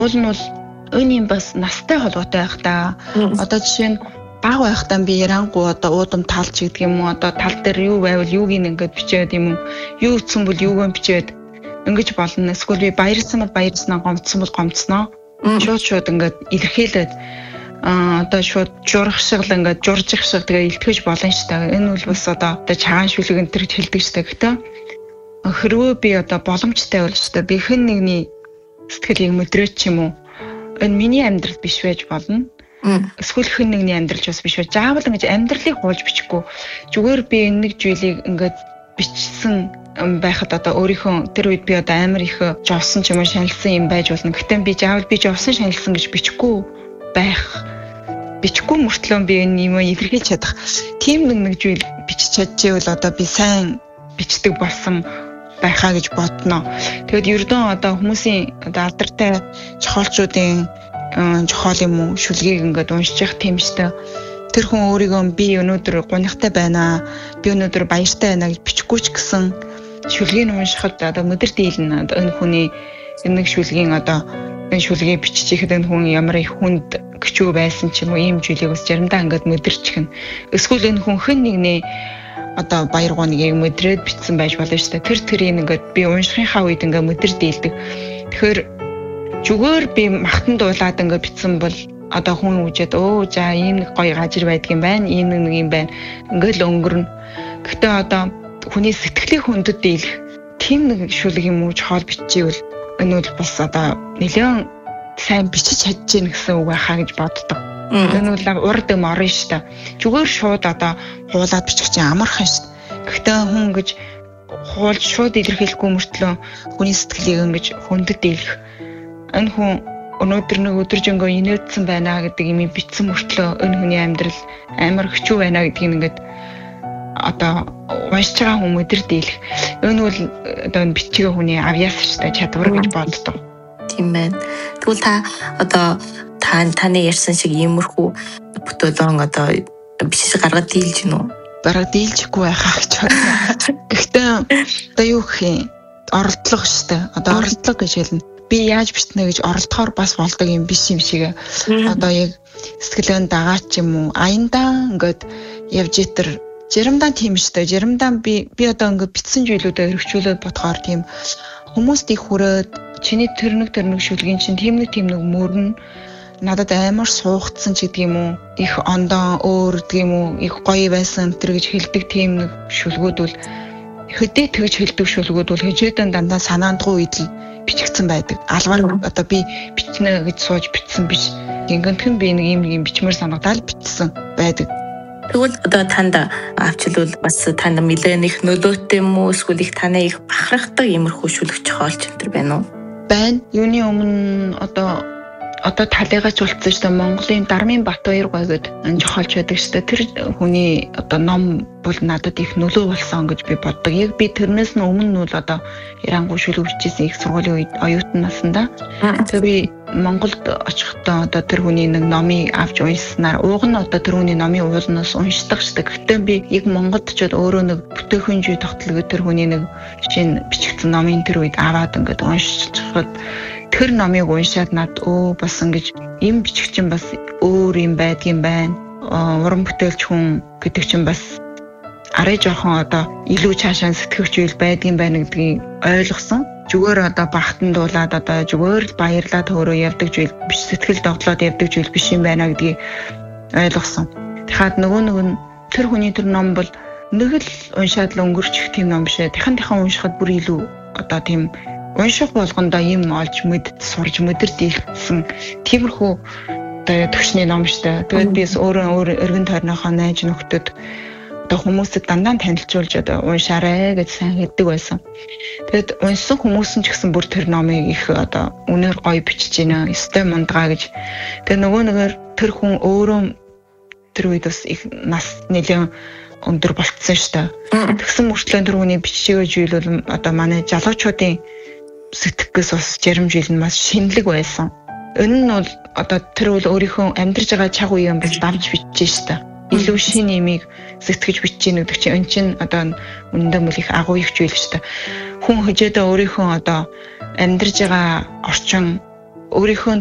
Уул нь бол энэ юм бас настай холбоотой байх та. Одоо жишээ нь баг байхдаа би ярангу одоо уудам талч гэдэг юм уу, одоо тал дээр юу байвал юуг ингээд бичээд юм уу, юу утсан бол юуг нь бичээд ингэж болно. Эсвэл би баярсан бол баярснаа, гомдсон бол гомдсноо. Шууд ингээд илэрхийлээд одоо шууд журах шиг л ингээд журжих шиг тэгээ илтгэж болно шүү дээ. Энэ бол бас одоо чагаан шүлэг энэ төр хэлдэг шүү дээ. Гэхдээ хэрвээ би одоо боломжтой бол шүү дээ. Би хэн нэгний сэтгэлийг мэдрээч юм уу? Энэ миний амьдрал биш байж болно. Эсвэл хэн нэгний амьдрал бас биш байж. Заавал ингэж амьдралыг хуулж бичихгүй. Зүгээр би нэг зүйлийг ингээд бичсэн байхад одоо өөрийнхөө тэр үед би одоо амар их жовсон ч юм уу шаналсан юм байж болно. Гэхдээ би заавал би жовсон шаналсан гэж бичихгүй байх. Бичихгүй мөртлөө би энэ юм илэрхийлж чадах. Тийм нэг зүйл бичиж чадчихвэл одоо би сайн бичдэг болсон байхаа гэж бодно. Тэгэд ердөө одоо хүмүүсийн одоо алдартай зохиолчдын зохиол юм уу шүлгийг ингээд уншиж тийм штэ. Тэр хүн өөрийгөө би өнөөдөр гунигтай байна. Би өнөөдөр баяртай байна гэж бичихгүй ч гэсэн шүлгийг уншихад одоо өдөр дийлнэ. Энэ хүний нэг шүлгийн одоо энэ шүлгийг бичиж ихэд энэ хүн ямар их хүнд гिचүү байсан ч юм уу ийм зүйлийг бас заримдаа ингээд мэдэрчихнэ. Эсвэл энэ хүн хэн нэгний одоо баяр гунигийг мэдрээд бичсэн байж болно шүү дээ. Тэрийг ингээд би уншихынхаа үед ингээд мэдэр дийлдэг. Тэгэхээр зүгээр би махтан дуулаад ингээд бичсэн бол одоо хүн үжээд за ийм нэг гоё гажир байдгийн байна, ийм нэг юм байна. Ингээд л өнгөрнө. Гэхдээ одоо хүний сэтгэлийн хүндэд дийлэх тийм нэг шүлэг юм уу чухал биччихвэл энэ бол бас одоо нэлээд сайн бичиж чадж гин гэсэн үг байхаа гэж боддог. Энэ бол урд юм орно шүү дээ. Зүгээр шууд одоо хуулаад бичих чинь амархан шүү дээ. Гэхдээ хүн гэж хуулж шууд илэрхийлэхгүй мөртлөө хүний сэтгэлийг ингэж хүндэд дийлэх. Энэ хүн өнөөдөр нэг өдөржингөө инээдсэн байна гэдэг юм бичсэн мөртлөө энэ хүний амьдрал амар хэцүү байна гэдгийг ингээд одоо уншиж байгаа хүн өдөр дийлэх. Энэ бол одоо бичгээ хүний авьяас шүү дээ чадвар гэж боддог. Тийм байна. Тэгвэл та одоо таны ярьсан шиг иймэрхүү бүтээлэн одоо бичиж гаргаад дийлж гинөө. Бараг дийлжихгүй байхаа гэж бодлоо. Гэхдээ одоо юу гэх юм оролдлого шүү дээ. Одоо оролдлого гэж хэлнэ. Би яаж бичнэ гэж оролдохоор бас болдог юм биш юм шиг. Одоо яг сэтгэлэн дагаад ч юм уу аяндаа ингээд явж итэр жирамдаа тийм шүү дээ. Жирамдаа би одоо ингээд бичсэн зүйлүүдээ хэрэгжүүлээд бодохоор тийм хүмүүст их хүрээд чиний тэрнэг шүлгийн чинь тийм нэг мөрн надад амар суухцсан ч гэдэг юм уу их ондоо өөр гэдэг юм уу их гоё байсан тэр гэж хэлдэг тийм нэг шүлгүүд бол хөдөө тэгж хэлдэг шүлгүүд бол хажуудан дандаа санаандгүй үед л бичигдсэн байдаг. Алгаар одоо би бичнэ гэж сууж бичсэн биш. Гингэнтхэн би нэг юм бичмээр санагдаад бичсэн байдаг. Тэгвэл одоо танд авчлвал бас танд нэлээд их нөлөөтэй юм уу эсвэл их танаа их бахархдаг иймэрхүү шүлэг чухалч энэ байна уу? Байна. Юуны өмнө одоо талыгаач болцсон шүү дээ. Монголын Дармын Батбаяр гой гэдэг энэ жохолч байдаг шүү дээ. Тэр хүний одоо ном бол надад их нөлөө болсон гэж би боддог. Яг би тэрнээс нь өмнө нь бол одоо Ирангуй шүлэг бичсэн их сургуулийн үед оюутан наснда. Тэгээ би Монголд очихдоо одоо тэр хүний нэг номыг авч уншсанаар ууг нь одоо тэр хүний номын уулнаас уншдаг шүү дээ. Гэхдээ би яг Монголд ч өөрөө нэг бүтэөхүнжий тогтолгоо тэр хүний нэг шинэ бичигдсэн номын тэр үед аваад ингээд уншчихад тэр номыг уншаад над бас ингэж юм бичих чинь бас өөр юм байдгийн байна. Уран бүтээлч хүн гэдэг чинь бас арай жоохон одоо илүү цаашаа сэтгэвч үйл байдгийн байна гэдгийг ойлгосон. Зүгээр одоо багтан дуулаад одоо зүгээр л баярлаад өөрөө явдаг зүйл биш, сэтгэл догтлоод явдаг зүйл биш юм байна гэдгийг ойлгосон. Тэгэхээр нөгөө нь тэр хүний тэр ном бол нэг л уншаад л өнгөрчих тийм ном биш ээ. Дахин уншихад бүр илүү одоо тийм унших болгондоо юм олж сурж мэдэр дийлсэн тиймэрхүү одоо төвчний ном шүү дээ. Тэгээд би өөрөө өргөн тойрныхоо найз нөхдөд одоо хүмүүсэд дандаа танилцуулж одоо уншаарай гэж сайн хэлдэг байсан. Тэгэд уншсан хүмүүс нь ч гэсэн бүр тэр номыг их одоо үнээр гоё бичиж байна. Өстэй мундгаа гэж. Тэгээ нөгөөр тэр хүн өөрөө тэр үед бас их нас нэлээд өндөр болцсон шүү дээ. Тэгсэн мөртлөө тэр хүний биччихээ зүйл бол одоо манай залуучуудын сэтгэхээс бас жаримжил нь маш шинэлэг байсан. Энэ нь бол одоо тэр бол өөрийнхөө амьдарч байгаа цаг үеийн бас давж бичиж шүү дээ. Илүү шинэ юмыг сэтгэж бичиж нэгдэг чинь эн чинь одоо үнэндээ мөл их агуу их зүйл шүү дээ. Хүн хөжөөдөө өөрийнхөө одоо амьдарч байгаа орчин өөрийнхөө